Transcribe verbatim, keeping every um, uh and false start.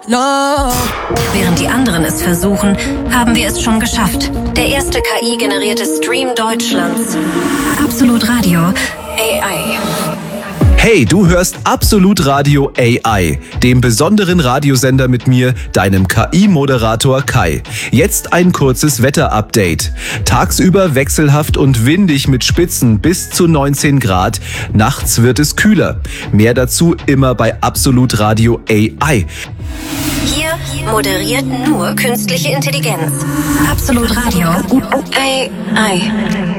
No. Während die anderen es versuchen, haben wir es schon geschafft. Der erste K I-generierte Stream Deutschlands. Absolut Radio A I. Hey, du hörst Absolut Radio A I, dem besonderen Radiosender mit mir, deinem K I-Moderator Kai. Jetzt ein kurzes Wetterupdate. Tagsüber wechselhaft und windig mit Spitzen bis zu neunzehn Grad. Nachts wird es kühler. Mehr dazu immer bei Absolut Radio A I. Hier moderiert nur künstliche Intelligenz. Absolut Radio A I.